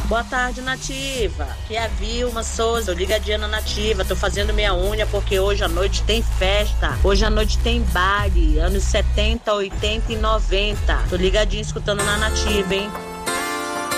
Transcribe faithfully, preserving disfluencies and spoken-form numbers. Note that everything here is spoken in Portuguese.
Boa tarde, Nativa. Aqui é a Vilma Souza, eu ligadinha na Nativa. Tô fazendo minha unha porque hoje à noite tem festa. Hoje à noite tem baile, anos setenta, oitenta e noventa. Tô ligadinha escutando na Nativa, hein?